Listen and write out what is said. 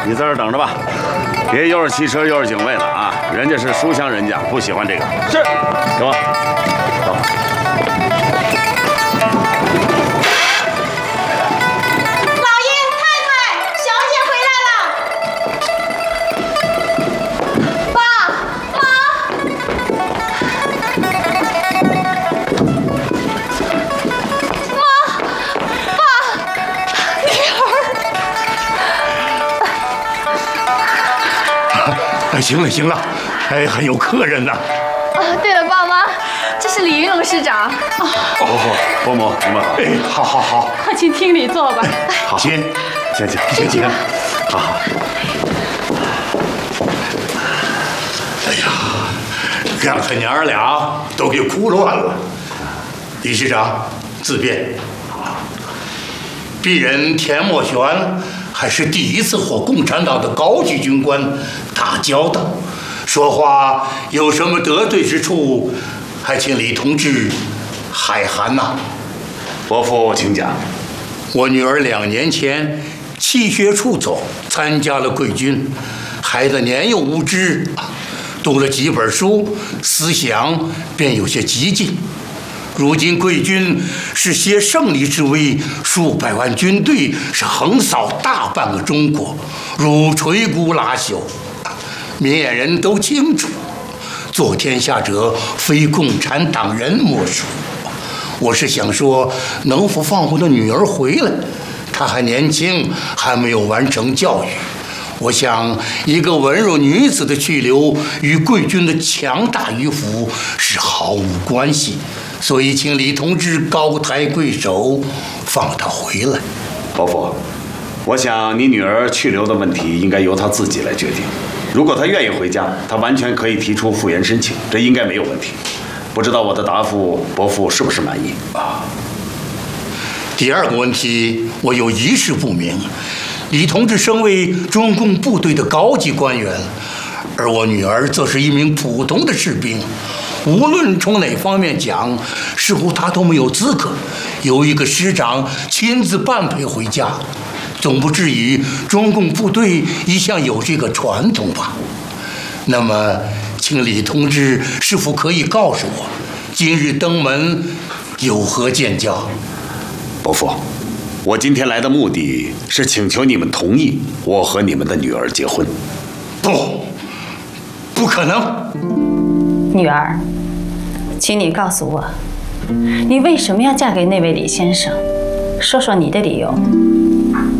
你在这儿等着吧，别又是汽车又是警卫了啊！人家是书香人家，不喜欢这个。是，给我走。 老爷太太，小姐回来了。爸妈，爸，女儿。 行了行了，哎，还有客人呢。 对了，爸妈，这是李云龙师长。 伯母，你们好。 哎，好好好， 快请厅里坐吧。 好，请。 请。好。 哎呀，让他娘儿俩都给哭乱了。李师长，自便。鄙人田默玄还是第一次和共产党的高级军官打交道，说话有什么得罪之处，还请李同志海涵呐。 伯父请讲。 我女儿2年前弃学出走，参加了贵军。孩子年幼无知，读了几本书，思想便有些激进。如今贵军是携胜利之威，数百万军队是横扫大半个中国，如摧枯拉朽。明眼人都清楚，做天下者非共产党人莫属。我是想说，能否放我的女儿回来？她还年轻，还没有完成教育。我想，一个文弱女子的去留与贵军的强大与否是毫无关系，所以请李同志高抬贵手，放她回来。 伯父，我想你女儿去留的问题应该由她自己来决定。如果她愿意回家，她完全可以提出复员申请，这应该没有问题。不知道我的答复，伯父是不是满意？ 第二个问题，我有一事不明。李同志身为中共部队的高级官员，而我女儿则是一名普通的士兵。无论从哪方面讲，似乎她都没有资格由一个师长亲自伴陪回家。总不至于中共部队一向有这个传统吧？那么，请李同志是否可以告诉我，今日登门有何见教？ 伯父，我今天来的目的是请求你们同意我和你们的女儿结婚。 不可能！ 女儿，请你告诉我，你为什么要嫁给那位李先生？说说你的理由。